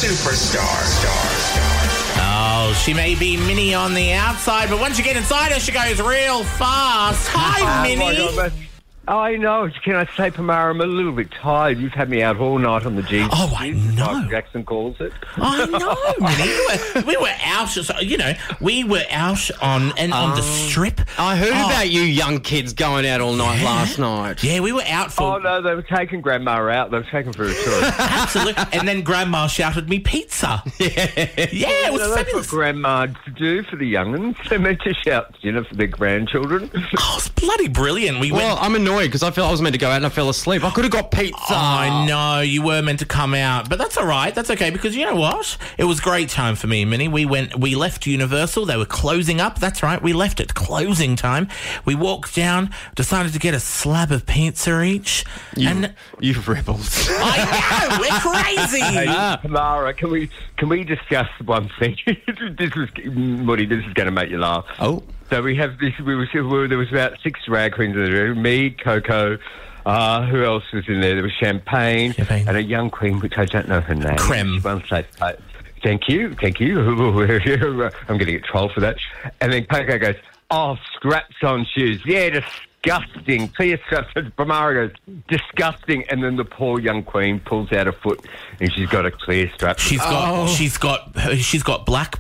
superstar. Oh, she may be Minnie on the outside, but once you get inside her, she goes real fast. Hi, Minnie. My God, I know. Can I say, Pamara, I'm a little bit tired. You've had me out all night on the G. Oh, I know. Michael Jackson calls it. I know, Minnie. We were out, we were out on the strip. I heard about you young kids going out all night last night. Yeah, we were out for... Oh, no, they were taking Grandma out. They were taking her for a tour. Absolutely. And then Grandma shouted me pizza. Yeah, it was That's fabulous. what Grandma to do for the young'uns. They're meant to shout dinner for their grandchildren. Oh, it's bloody brilliant. Well, I'm annoyed because I felt I was meant to go out and I fell asleep. I could have got pizza. I know, you were meant to come out, but that's all right. That's okay, because you know what? It was great time for me and Minnie. We left Universal. They were closing up. That's right. We left at closing time. We walked down, decided to get a slab of pizza each. You rebels. I know, we're crazy. Hey, Tamara, can we discuss one thing? Woody, this is going to make you laugh. Oh. So we have this. There was about 6 drag queens in the room. Me, Coco. Who else was in there? There was Champagne. And a young queen, which I don't know her name. Creme. Thank you. I'm going to get trolled for that. And then Coco goes, "Oh, straps on shoes. Yeah, disgusting. Clear straps." Pamara goes, "Disgusting." And then the poor young queen pulls out a foot and she's got a clear strap. She's got black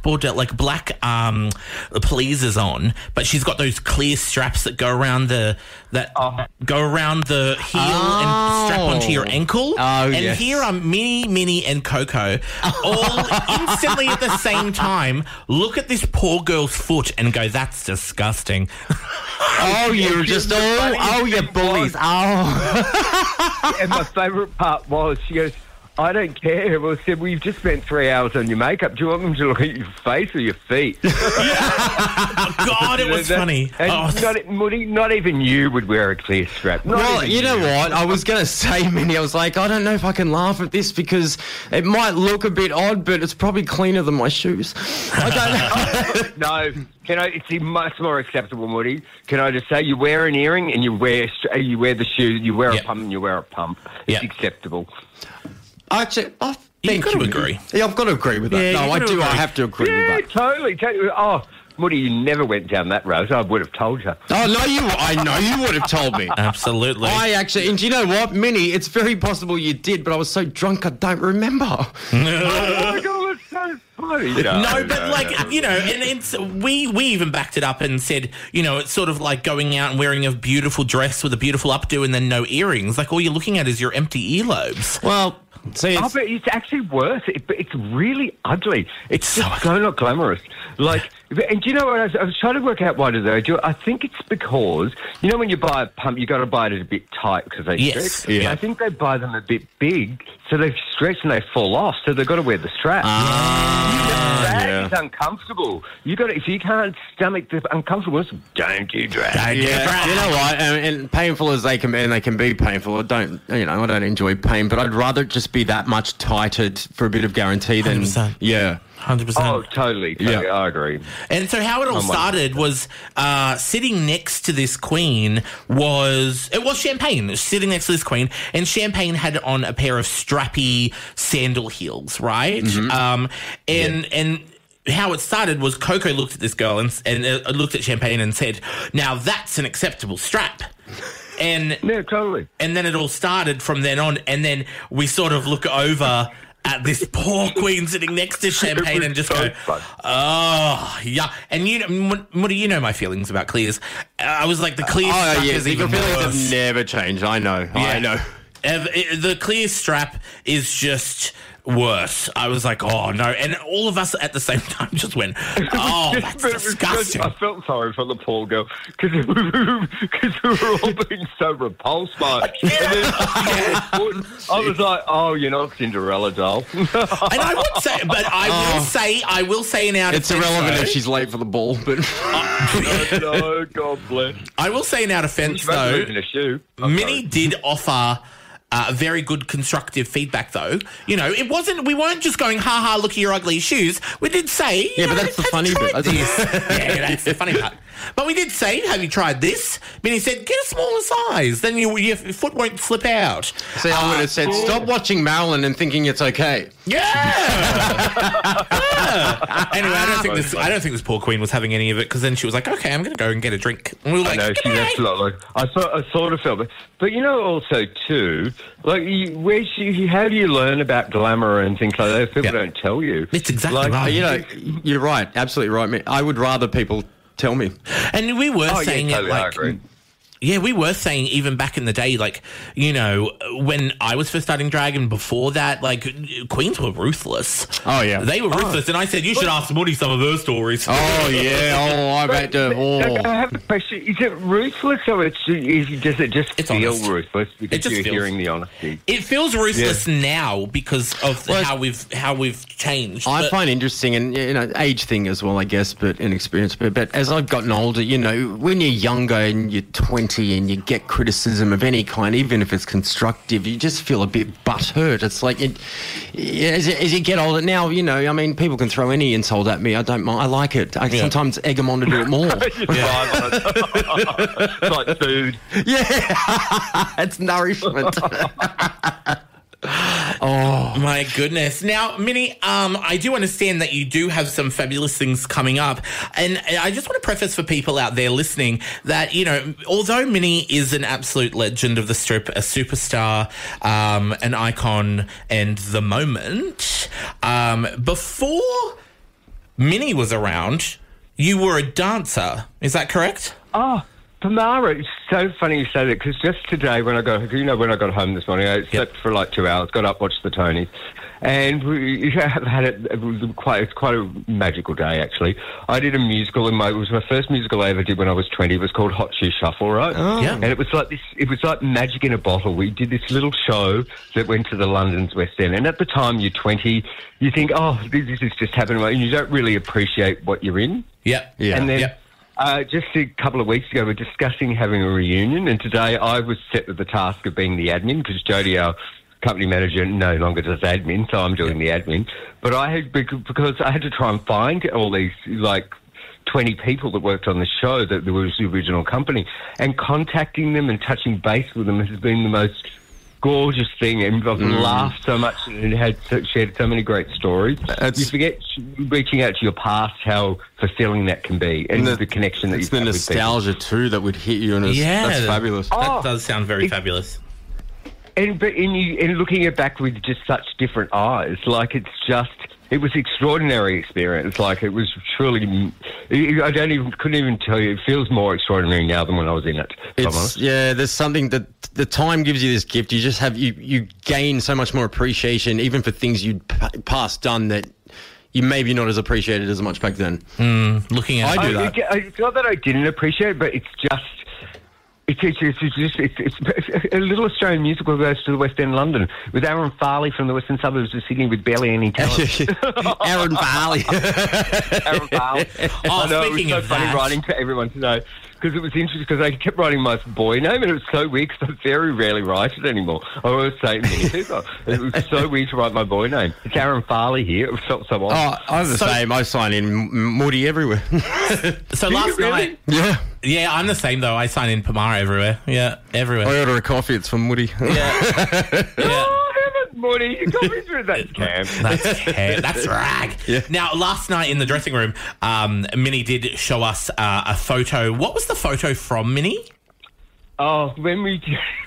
pleasers on, but she's got those clear straps that go around the heel and strap onto your ankle. Oh, and yes. here are Minnie and Coco all instantly at the same time look at this poor girl's foot and go, "That's disgusting." Oh, you're just you bullies. Oh. And my favourite part was, she goes, "I don't care." Well, said, "We've just spent 3 hours on your makeup. Do you want them to look at your face or your feet?" God, it was funny. And not even you would wear a clear strap. Well, you know what? I was going to say, Minnie, I was like, I don't know if I can laugh at this because it might look a bit odd, but it's probably cleaner than my shoes. I don't know. No. It's much more acceptable, Woody. Can I just say, you wear an earring and you wear the shoe, you wear a pump and you wear a pump. It's acceptable. Actually, You've got to agree. Yeah, I've got to agree with that. Yeah, no, I do. Agree. I have to agree with that. Totally. Oh, Woody, you never went down that road. I would have told you. Oh, no, I know you would have told me. Absolutely. And do you know what, Minnie? It's very possible you did, but I was so drunk I don't remember. Oh, my God, it's so funny. And we even backed it up and said, it's sort of like going out and wearing a beautiful dress with a beautiful updo and then no earrings. Like all you're looking at is your empty earlobes. Well... See, but it's actually worse. But it's really ugly. It's just so not glamorous. And do you know what? I was trying to work out why do they do it. I think it's because, when you buy a pump, you got to buy it a bit tight because they stretch. Yeah. I think they buy them a bit big, so they stretch and they fall off, so they've got to wear the strap. That is uncomfortable. If you can't stomach the uncomfortableness, don't do drag. You know what? And painful as they can be, and they can be painful. I don't enjoy pain, but I'd rather it just be that much tighted for a bit of guarantee than 100%. Yeah. 100%. Oh, totally. Yeah. I agree. And so how it all started was sitting next to this queen was Champagne sitting next to this queen, and Champagne had on a pair of strappy sandal heels, right? Mm-hmm. And how it started was Coco looked at this girl and looked at Champagne and said, "Now that's an acceptable strap." And yeah, totally. And then it all started from then on, and then we sort of look over at this poor queen sitting next to Champagne and just go, "Oh, yeah." And Moody, you know my feelings about clears. I was like, the clear strap is even worse. Your feelings have never changed. I know. Yeah. I know. The clear strap is just worse. I was like, "Oh no!" And all of us at the same time just went, "Oh, that's disgusting." I felt sorry for the poor girl because we were all being so repulsed by it. I was like, "Oh, you're not Cinderella doll." And I would say, but I will say in our defense, it's irrelevant if she's late for the ball, but no, God bless. I will say in our defense though, Minnie did offer very good constructive feedback, though. It wasn't. We weren't just going, "Ha ha! Look at your ugly shoes." We did say, but that's the funny bit. Yeah, that's the funny part. But we did say, have you tried this? Minnie said, get a smaller size. Then your foot won't slip out. See, I would have said, stop watching Marilyn and thinking it's okay. Yeah. Anyway, I don't think this poor queen was having any of it, because then she was like, okay, I'm going to go and get a drink. And we were like, I know, she's absolutely. I sort of felt it. But also, too, like, how do you learn about glamour and things like that if people don't tell you? It's exactly right. You're right. Absolutely right. I would rather people tell me. And we were saying totally, it like... I agree. Yeah, we were saying even back in the day, like, when I was first starting drag and before that, like, queens were ruthless. Oh, yeah. They were ruthless. And I said, you should ask Moody some of her stories. Oh, yeah. I've had to... I have a question. Is it ruthless or does it just feel honest. Ruthless because you're hearing the honesty? It feels ruthless now because of how we've changed. I find interesting, and age thing as well, I guess, but inexperience. But as I've gotten older, when you're younger and you're 20 and you get criticism of any kind, even if it's constructive, you just feel a bit butthurt. It's like as you get older now, people can throw any insult at me. I don't mind. I like it. I sometimes egg them on to do it more. It's like food. Yeah, it's nourishment. Oh my goodness. Now, Minnie, I do understand that you do have some fabulous things coming up. And I just want to preface for people out there listening that, although Minnie is an absolute legend of the strip, a superstar, an icon, and the moment, before Minnie was around, you were a dancer. Is that correct? Oh, Pamara, it's so funny you say that, because just today when I got home this morning, I slept for like 2 hours, got up, watched the Tonys, and we have had it's quite a magical day, actually. I did a musical, it was my first musical I ever did when I was 20. It was called Hot Shoe Shuffle, right? Oh. Yeah. And it was like magic in a bottle. We did this little show that went to the London's West End, and at the time you're 20, you think, oh, this is just happening, and you don't really appreciate what you're in. Yeah. And then... just a couple of weeks ago, we were discussing having a reunion, and today I was set with the task of being the admin, because Jodie, our company manager, no longer does admin, so I'm doing the admin. But because I had to try and find all these, 20 people that worked on the show that was the original company, and contacting them and touching base with them has been the most gorgeous thing, and I've laughed so much and shared so many great stories. You forget reaching out to your past, how fulfilling that can be, and the connection that you have with people. It's the nostalgia too that would hit you, and that's fabulous. That does sound very fabulous. And looking at back with just such different eyes, it was extraordinary experience. Like, it was truly, couldn't even tell you. It feels more extraordinary now than when I was in it. There's something that the time gives you this gift. You just have, you gain so much more appreciation, even for things you'd past done that you maybe not as appreciated as much back then. Looking at I do that. It's not that I didn't appreciate it, but it's just... It's a little Australian musical goes to the West End London with Aaron Farley from the Western Suburbs of Sydney with barely any talent. Aaron Farley. Aaron Farley. Oh, speaking of funny writing to everyone today, because it was interesting, because I kept writing my boy name, and it was so weird because I very rarely write it anymore. I always say Minnie Cooper. It was so weird to write my boy name. It's Aaron Farley here. It felt so odd. Oh, I'm the same. I sign in Moody everywhere. So last night... Yeah. Yeah, I'm the same, though. I sign in Pamara everywhere. Yeah, everywhere. I order a coffee, it's from Moody. Yeah. Oh, damn it, Moody. You got me through that scam. That's rag. Yeah. Now, last night in the dressing room, Minnie did show us a photo. What was the photo from, Minnie? Oh, when we...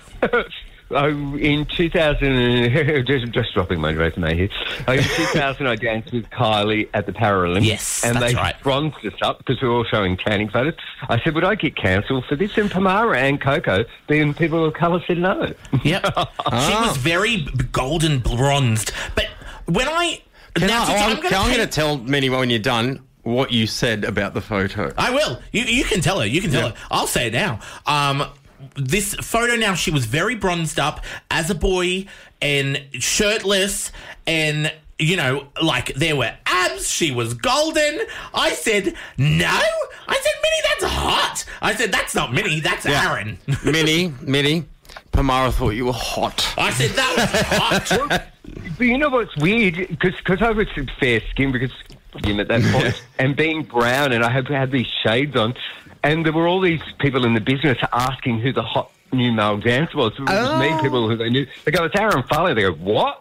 in 2000, just dropping my resume here. In 2000, I danced with Kylie at the Paralympics. Yes, and that's they right. bronzed us up because we were all showing tanning photos. I said, would I get cancelled for this? And Pamara and Coco, being people of colour, said no. Yep. She was very golden bronzed. But when I'm going to tell Minnie when you're done what you said about the photo. I will. You can tell her. You can tell her. I'll say it now. This photo now, she was very bronzed up as a boy and shirtless, and, there were abs. She was golden. I said, no. I said, Minnie, that's hot. I said, that's not Minnie, that's Aaron. Minnie, Pamara thought you were hot. I said, that was hot. But you know what's weird? Because I was fair-skinned, because costume at that point, and being brown, and I had these shades on, and there were all these people in the business asking who the hot new male dancer was. It was me, people who they knew. They go, "It's Aaron Farley." They go, "What?"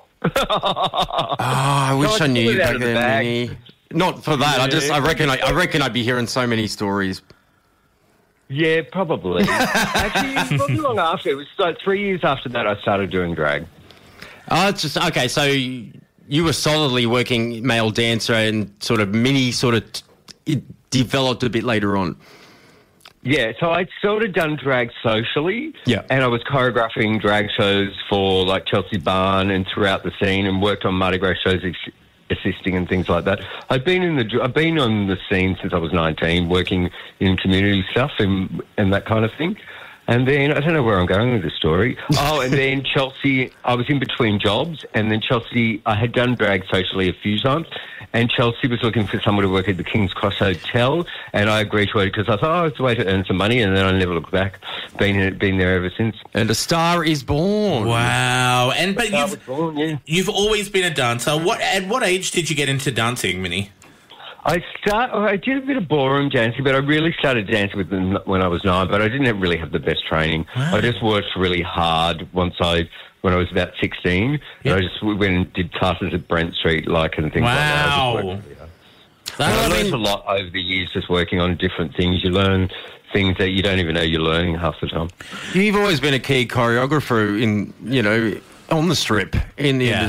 I wish I knew you back then, Minnie. Not for that. I reckon I'd be hearing so many stories. Yeah, probably. Actually, not too long after. It was like 3 years after that I started doing drag. Oh, it's just okay. So you were solidly working male dancer, and sort of Minnie it developed a bit later on. Yeah, so I'd sort of done drag socially, and I was choreographing drag shows for like Chelsea Barn and throughout the scene, and worked on Mardi Gras shows, assisting and things like that. I've been on the scene since I was 19, working in community stuff and that kind of thing. And then, I don't know where I'm going with this story. Oh, and then Chelsea, I was in between jobs, and then Chelsea, I had done drag socially a few times, and Chelsea was looking for someone to work at the King's Cross Hotel, and I agreed to it because I thought, it's a way to earn some money, and then I never looked back. Been there ever since. And a star is born. Wow. You've always been a dancer. At what age did you get into dancing, Minnie? I did a bit of ballroom dancing, but I really started dancing with them when I was 9, but I didn't really have the best training. Wow. I just worked really hard when I was about 16. Yep. I just went and did classes at Brent Street, and things like that. I learned a lot over the years just working on different things. You learn things that you don't even know you're learning half the time. You've always been a key choreographer on the strip in the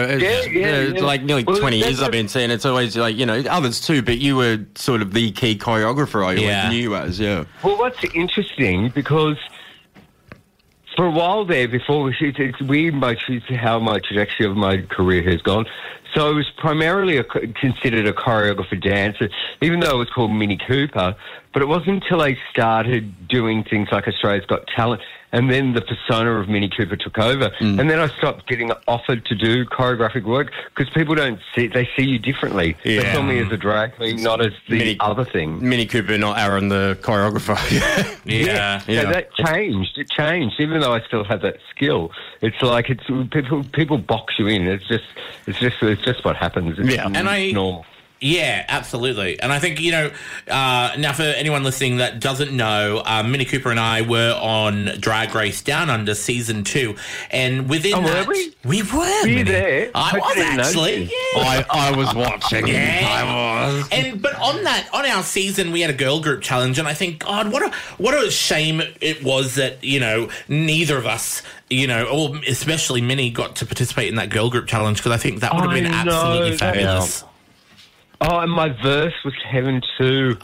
like nearly 20 years I've been saying. It's always others too, but you were sort of the key choreographer I always knew you as. Well, what's interesting, because for a while there, before it's weird how my trajectory of my career has gone. So I was primarily considered a choreographer dancer, even though it was called Minnie Cooper. But it wasn't until I started doing things like Australia's Got Talent, and then the persona of Minnie Cooper took over. And then I stopped getting offered to do choreographic work because people they see you differently. Yeah. They saw me as a drag queen, not as the other thing. Minnie Cooper, not Aaron, the choreographer. Yeah. So that changed. It changed, even though I still have that skill. It's like people box you in. It's just what happens. It's normal. Yeah, absolutely. And I think, now for anyone listening that doesn't know, Minnie Cooper and I were on Drag Race Down Under Season 2. And within that... We were, Were you there? I was actually. Yeah. I was watching. Yeah. I was. But on our season, we had a girl group challenge. And I think, God, what a shame it was that, neither of us... or especially Minnie got to participate in that girl group challenge, because I think that would have been absolutely fabulous. Yeah. Oh, and my verse was heaven too.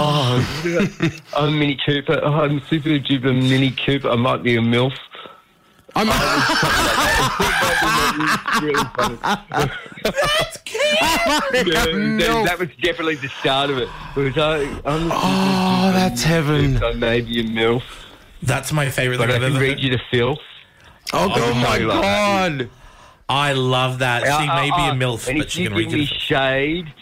Oh, I'm Minnie Cooper. Oh, I'm super duper Minnie Cooper. I might be a MILF. Really funny. That's cute. That was definitely the start of it. That's heaven. I may be a MILF. That's my favourite thing. But I can read you to filth. Oh my God. I love that. She may be a MILF, but she can read you shade.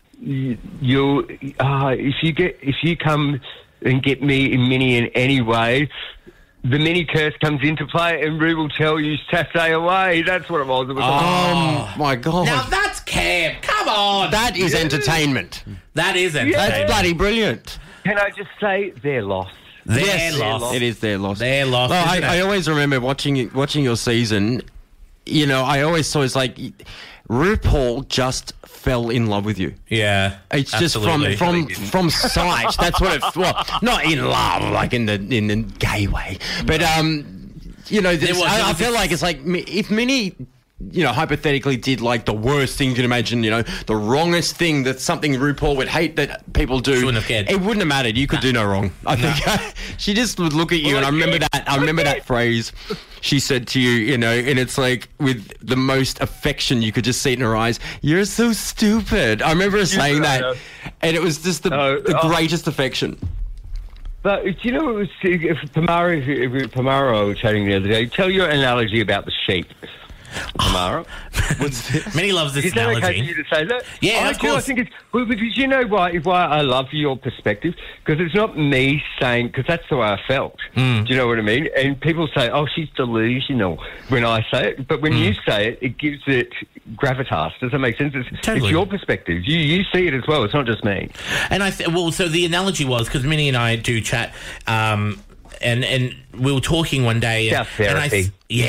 If you come and get me in Minnie in any way, the Minnie curse comes into play, and Rue will tell you sashay away. That's what it was. My God! Now that's camp. Come on, that is entertainment. That is entertainment. That's bloody brilliant. Can I just say they're lost? They're lost. It is their loss. They're lost. No, I always remember watching your season. I always saw it's like RuPaul just fell in love with you. Yeah, it's absolutely. just from sight. That's what it's. Well, not in love, like in the gay way, but I feel like it's like if Minnie, hypothetically did like the worst thing you can imagine, the wrongest thing, that's something RuPaul would hate that people do. She wouldn't have cared. It wouldn't have mattered. You could do no wrong. I think she just would look at you, and I remember that. I remember that phrase she said to you, and it's like with the most affection, you could just see it in her eyes. You're so stupid. I remember her saying that, and it was just the greatest affection. But it was Pamara I was chatting the other day. Tell your analogy about the sheep. Tamara. Minnie loves this Is that analogy. okay for you to say that? Yeah, I of do. course. I think it's because you know why I love your perspective, because it's not me saying, because that's the way I felt. Do you know what I mean? And people say, "Oh, she's delusional," when I say it, but when you say it, it gives it gravitas. Does that make sense? Totally. It's your perspective. You see it as well. It's not just me. And so the analogy was, because Minnie and I do chat, and we were talking one day. South therapy.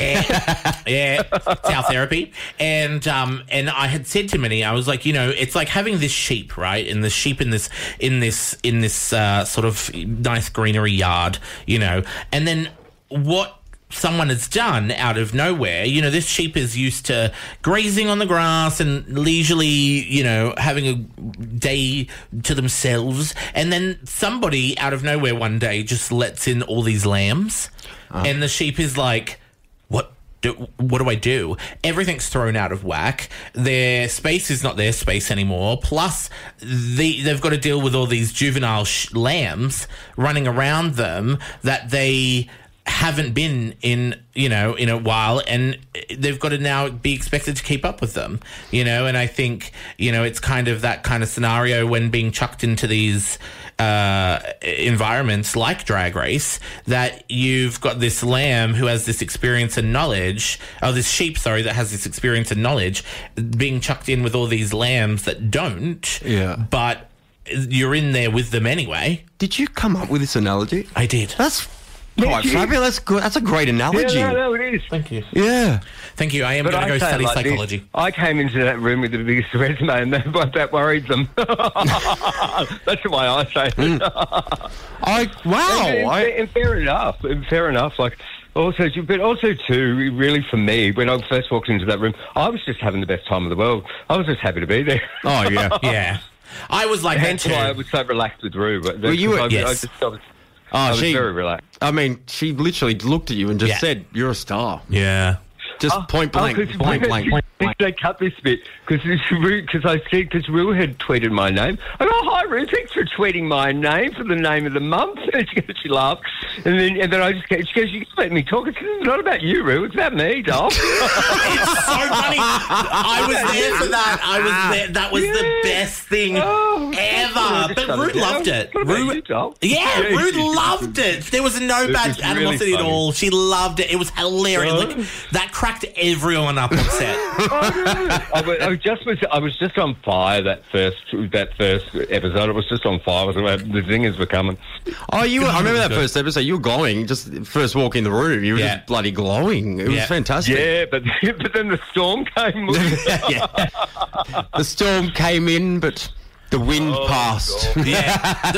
South therapy. And I had said to Minnie, I was like, it's like having this sheep, right? And the sheep in this sort of nice greenery yard, and then what someone has done out of nowhere, this sheep is used to grazing on the grass and leisurely, having a day to themselves. And then somebody out of nowhere one day just lets in all these lambs. And the sheep is like, what do I do? Everything's thrown out of whack. Their space is not their space anymore. Plus, they've got to deal with all these juvenile lambs running around them that they haven't been in a while, and they've got to now be expected to keep up with them, and I think, it's kind of that kind of scenario when being chucked into these environments like Drag Race, that you've got this lamb who has this experience and knowledge, this sheep, that has this experience and knowledge, being chucked in with all these lambs that don't, but you're in there with them anyway. Did you come up with this analogy? I did. That's quite fabulous. That's good. That's a great analogy. Yeah, no, it is. Thank you. Yeah. Thank you. I am going to go study psychology. I came into that room with the biggest resume, and that worried them. That's why I say it. And fair enough. Fair enough. Like, also too, really for me, when I first walked into that room, I was just having the best time of the world. I was just happy to be there. Oh yeah, yeah. I was like hence that too. why I was so relaxed with Rue. But Well, you were- yes. I was very relaxed. I mean, she literally looked at you and just said, "You're a star." Yeah. Just point blank. They cut this bit because Rue had tweeted my name. I go, "Hi Rue, thanks for tweeting my name for the name of the month." And she laughed, and then I just she goes, "You can let me talk. It's not about you, Rue. It's about me, doll." It's so funny. I was there for that. I was there. That was the best thing ever. But Rue loved it. Rue loved it. There was no bad animosity at all. She loved it. It was hilarious. Like, that cracked everyone up on set. I was just on fire that first episode. I was just on fire. The zingers were coming. Oh, I remember that first episode. You were glowing. Just first walk in the room, you were just bloody glowing. It was fantastic. Yeah, but then the storm came. The storm came in, but the wind passed. Yeah,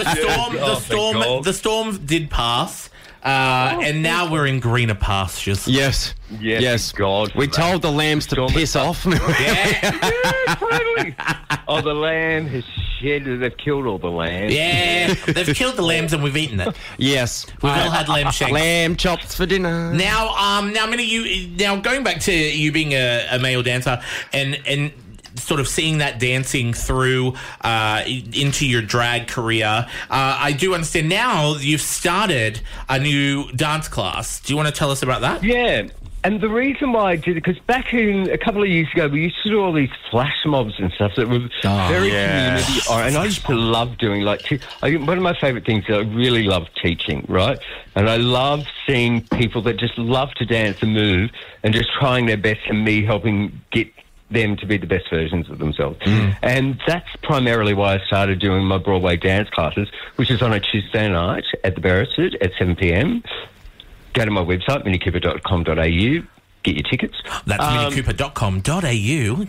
the storm did pass. And now we're in greener pastures. Yes. God. We told the lambs to piss off. Yeah, totally. Oh, the lamb has shed. They've killed all the lambs. Yeah, they've killed the lambs and we've eaten it. Yes. We've all had lamb shanks. Lamb chops for dinner. Now, Minnie, going back to you being a male dancer and sort of seeing that dancing through into your drag career, I do understand now you've started a new dance class. Do you want to tell us about that? Yeah. And the reason why I did it, because back in a couple of years ago, we used to do all these flash mobs and stuff that were very community, and I used to love doing one of my favourite things is I really love teaching, right? And I love seeing people that just love to dance and move and just trying their best, and me helping get them to be the best versions of themselves. And that's primarily why I started doing my Broadway dance classes, which is on a Tuesday night at the Beresford at 7 p.m. Go to my website, minicooper.com.au, get your tickets. That's minicooper.com.au.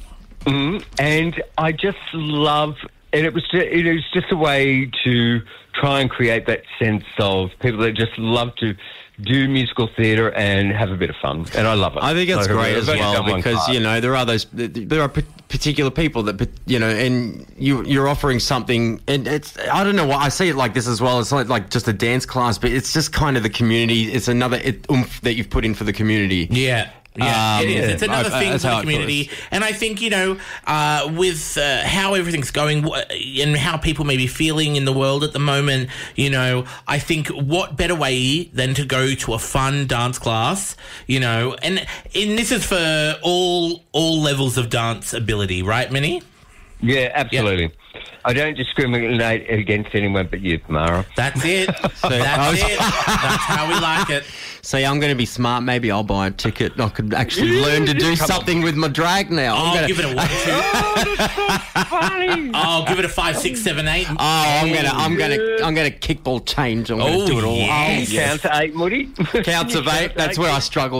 And I just love, and it was just a way to try and create that sense of people that just love to do musical theatre and have a bit of fun, and I love it. I think it's great as well because there are particular people that and you're offering something, and it's I don't know why I see it like this as well. It's not like just a dance class, but it's just kind of the community. It's another oomph that you've put in for the community. Yeah. Yeah, it is. It's another thing that's for the how it community. feels. And I think, with how everything's going and how people may be feeling in the world at the moment, I think what better way than to go to a fun dance class, and this is for all levels of dance ability, right, Minnie? Yeah, absolutely. Yeah. I don't discriminate against anyone but you, Mara. That's it. That's it. That's how we like it. See, I'm going to be smart. Maybe I'll buy a ticket. I could actually learn to do something with my drag now. I'll give it a 1, 2. Oh, that's so funny. I'll give it a 5, 6, 7, 8. Oh, I'm gonna kickball change. I'm gonna do it all. Yes. Count to 8, Moody. Counts of 8. That's where I struggle.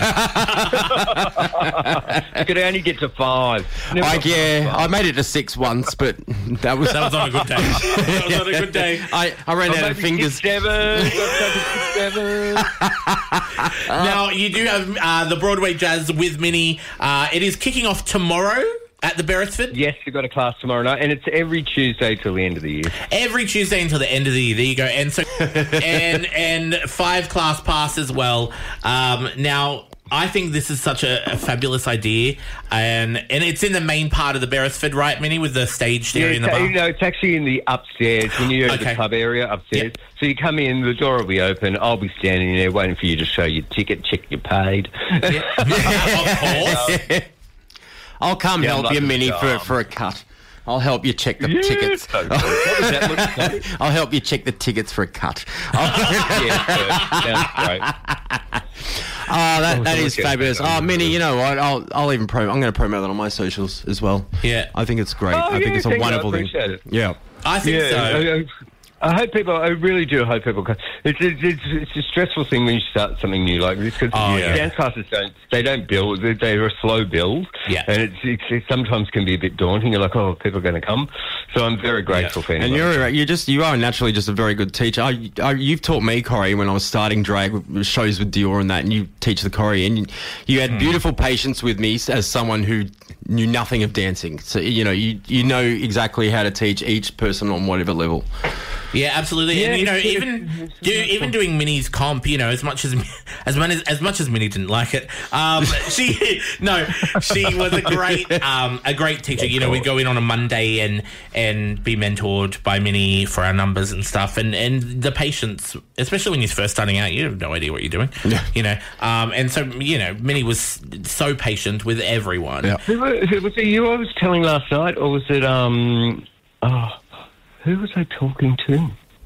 Could only get to 5. I made it to 6 once, but that was on a good day. That was on a good day. I ran out of fingers. 6, 7. Now, you do have the Broadway Jazz with Minnie. It is kicking off tomorrow at the Beresford. Yes, we've got a class tomorrow night, and it's every Tuesday till the end of the year. Every Tuesday until the end of the year. There you go. And so, and 5 class pass as well. Now, I think this is such a fabulous idea, and it's in the main part of the Beresford, right, Minnie, with the stage area in the bar? It's actually in the upstairs, when you go to the club area upstairs. Yep. So you come in, the door will be open, I'll be standing there waiting for you to show your ticket, check you paid. Of course. I'll come help you, Minnie, for a cut. I'll help you check the tickets. So what does that look like? I'll help you check the tickets for a cut. Sounds great. That is fabulous. Minnie, you know what? I'll even I'm going to promote that on my socials as well. Yeah, I think it's great. I think it's a wonderful thing. It. Yeah, I think so. I hope people. I really do hope people. It's a stressful thing when you start something new like this because dance classes don't build. They're a slow build, and it sometimes can be a bit daunting. You're like, oh, people are going to come. So I'm very grateful for anyone. And you are naturally just a very good teacher. You've taught me choreo when I was starting drag shows with Dior and that, and you teach the choreo, and you had beautiful patience with me as someone who knew nothing of dancing. So you know exactly how to teach each person on whatever level. Yeah, absolutely. Yeah, and even doing Minnie's comp, as much as Minnie didn't like it, she was a great teacher. We'd go in on a Monday and be mentored by Minnie for our numbers and stuff, and the patience, especially when you're first starting out, you have no idea what you're doing. Yeah. And so Minnie was so patient with everyone. Yeah. Who was it you I was telling last night, or was it who was I talking to?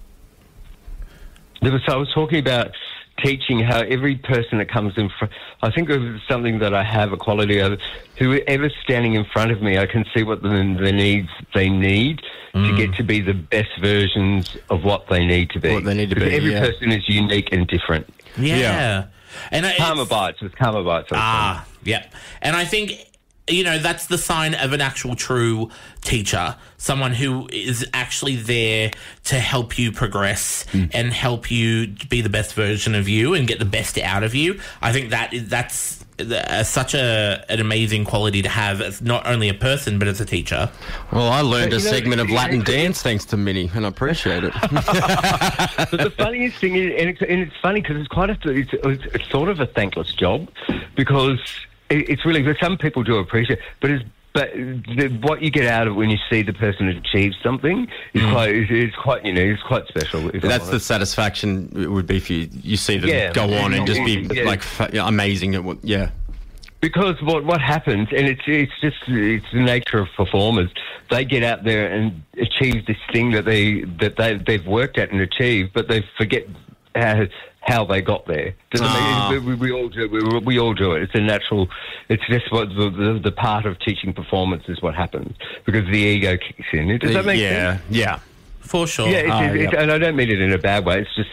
I was talking about teaching how every person that comes in front, I think it was something that I have a quality of, whoever's standing in front of me, I can see what the needs they need to get to be the best versions of what they need to be. What they need to be, every person is unique and different. Yeah. And Karma Bites. It was Karma Bites. Yeah. And I think that's the sign of an actual true teacher, someone who is actually there to help you progress and help you be the best version of you and get the best out of you. I think that's such an amazing quality to have as not only a person but as a teacher. Well, I learned a segment of Latin dance thanks to Minnie, and I appreciate it. But the funniest thing is, and it's funny because it's sort of a thankless job because it's really good. Some people do appreciate it, but what you get out of it when you see the person achieve something is quite special. That's the satisfaction it would be for you. You see them go on and just be amazing at what. Yeah. Because what happens, and it's the nature of performers. They get out there and achieve this thing that they've worked at and achieved, but they forget how they got there. We all do. We all do it. It's a natural. It's just what the part of teaching performance is what happens because the ego kicks in. Does that make sense? Yeah. For sure. Yeah, and I don't mean it in a bad way. It's just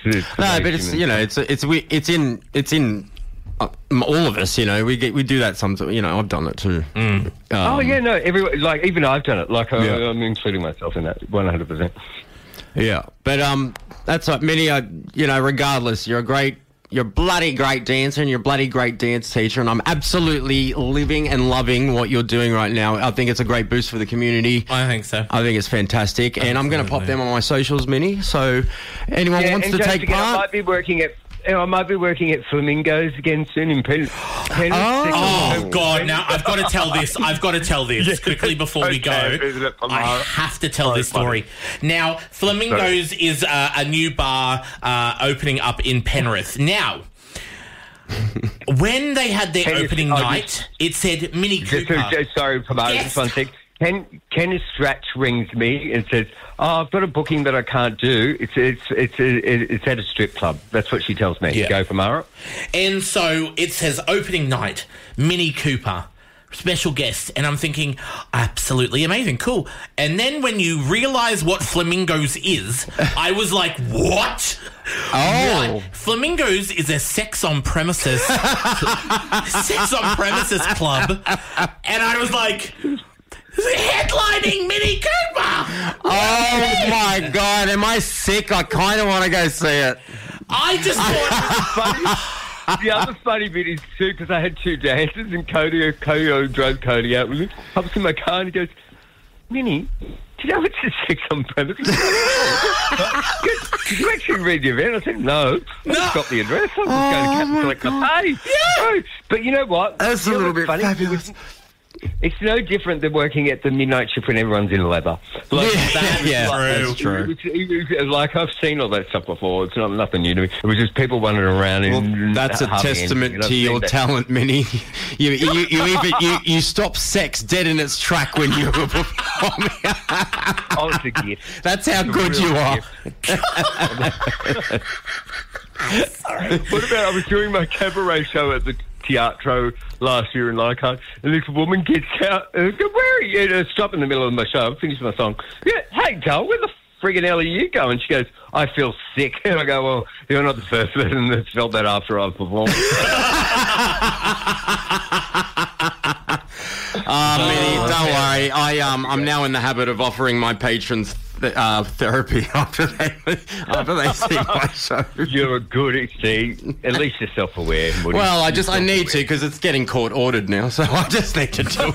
it's in all of us. We do that sometimes. I've done it too. Everyone, like even I've done it. Like I'm including myself in that 100%. Yeah, but that's what Minnie. Regardless, you're a bloody great dancer and you're a bloody great dance teacher, and I'm absolutely living and loving what you're doing right now. I think it's a great boost for the community. I think so. I think it's fantastic, and I'm going to pop them on my socials, Minnie. So anyone wants to take part, I might be working at I might be working at Flamingos again soon in Penrith. Oh, God. Now, I've got to tell this. Quickly before we go. I have to tell this story. Now, Flamingos is a new bar opening up in Penrith. Now, when they had their opening night, it said Mini Cooper. Sorry, Pamara, just one sec. Kenneth Stratch rings me and says, I've got a booking that I can't do. It's at a strip club. That's what she tells me. Yeah. Go, Pamara. And so it says opening night, Mini Cooper, special guest. And I'm thinking, absolutely amazing, cool. And then when you realise what Flamingos is, I was like, what? Oh. What? Flamingos is a sex on premises club. And I was like, headlining Mini Cooper! Oh my God, am I sick? I kind of want to go see it. I just thought... The other funny bit is too, because I had two dancers and Cody drove Cody out with me. I was in my car and he goes, Minnie, do you know it's a sex on premises? Did you actually read the event? I said, no. I just got the address. I was just going to collect my pay. Yeah. But you know what? That's a little bit funny. Fabulous. It's no different than working at the midnight shift when everyone's in leather. That's true. Like, I've seen all that stuff before. It's not nothing new to me. It was just people wandering around. Well, that's a testament to your talent, Minnie. You stop sex dead in its track when you were performing. Oh, it's a gift. That's how good you are. Sorry. What about I was doing my cabaret show at the Teatro last year in Leichhardt, and this woman gets out and goes, where are you? Stop in the middle of my show. I've finished my song. Yeah, hey, Joel, where the friggin' hell are you going? She goes, I feel sick. And I go, well, you're not the first person that's felt that after I've performed. Minnie, don't worry. I'm now in the habit of offering my patrons therapy after they see my show. You're a good, see, at least you're self-aware. Well, I need to because it's getting court-ordered now, so I just need to do it.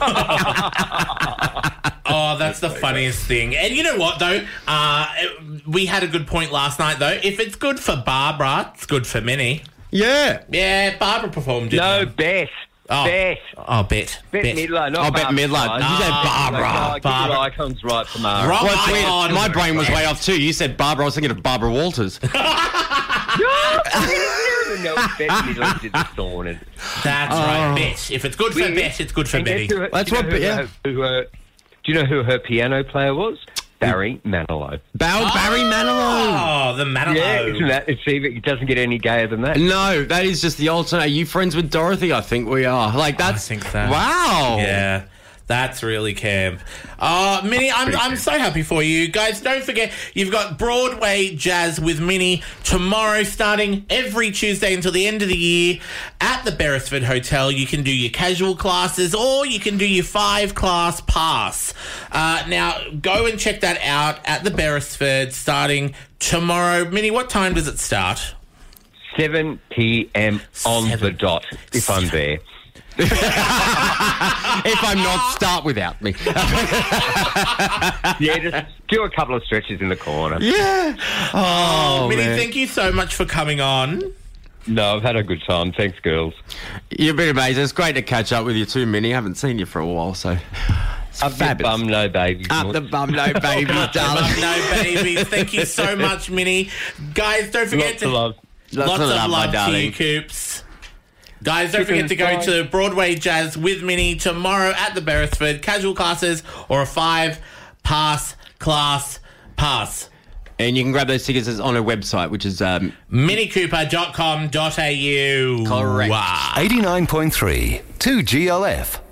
Oh, that's the funniest thing. And you know what, though? We had a good point last night, though. If it's good for Barbara, it's good for Minnie. Yeah. Yeah, Barbara performed it. No, Beth. Bet. Bette Midler, not Bette Midler. You said Barbara. Barbara. Your icon's right, Pamara. Wrong icon. My brain was way off too. You said Barbara. I was thinking of Barbara Walters. No, Bette Midler did the Thorn. That's right, Bet. If it's good for Bet, it's good for Betty. That's what. Yeah. Do you know who her piano player was? Barry Manilow. Barry Manilow. Oh, the Manilow. Yeah, isn't that? It doesn't get any gayer than that. No, that is just the alternate. Are you friends with Dorothy? I think we are. Like that's. I think that. Wow. Yeah. That's really camp. Minnie, I'm so happy for you. Guys, don't forget, you've got Broadway Jazz with Minnie tomorrow, starting every Tuesday until the end of the year at the Beresford Hotel. You can do your casual classes or you can do your 5-class pass. Now, go and check that out at the Beresford starting tomorrow. Minnie, what time does it start? 7 p.m. on the dot, if I'm there. If I'm not, start without me. Yeah, just do a couple of stretches in the corner. Yeah. Oh, Minnie, man. thank you so much for coming on. No, I've had a good time. Thanks, girls. You've been amazing. It's great to catch up with you too, Minnie. I haven't seen you for a while, so... Up the bum, no babies. Up the bum, no babies, darling. No babies. Thank you so much, Minnie. Guys, don't forget Lots of love my to you, Coops. Guys, don't forget to go to Broadway Jazz with Minnie tomorrow at the Beresford. Casual classes or a 5-class pass. And you can grab those tickets on her website, which is... minicooper.com.au. Correct. 89.3 2GLF.